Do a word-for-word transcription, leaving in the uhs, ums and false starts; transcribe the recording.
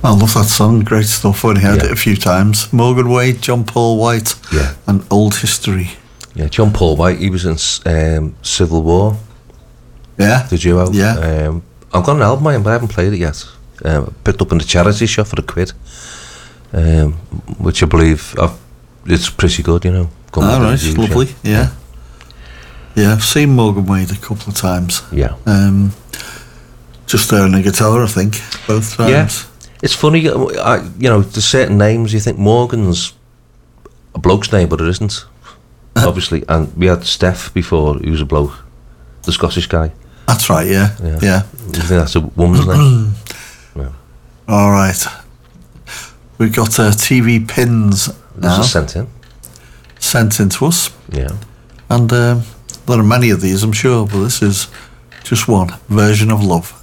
I love that song. Great stuff. I've heard Yeah. it a few times. Morgan Wade, John Paul White, Yeah. and Old History. Yeah, John Paul White, he was in um, Civil War, Yeah. the duo. Yeah. Um, I've got an album of him, but I haven't played it yet. Um, picked up in the charity shop for a quid, um, which I believe I've, it's pretty good, you know. Come All with right, the reviews, lovely. Yeah. Yeah, I've seen Morgan Wade a couple of times. Yeah. Um, just there on a guitar, I think, both times. Yeah. It's funny, I, you know, there's certain names you think Morgan's a bloke's name, but it isn't, obviously. And we had Steph before, who was a bloke, the Scottish guy. That's right, yeah. Yeah. Yeah. You think that's a woman's name? Yeah. All right. We've got uh, T V pins This now is sent in. sent in to us. Yeah. And um, there are many of these, I'm sure, but this is just one version of love.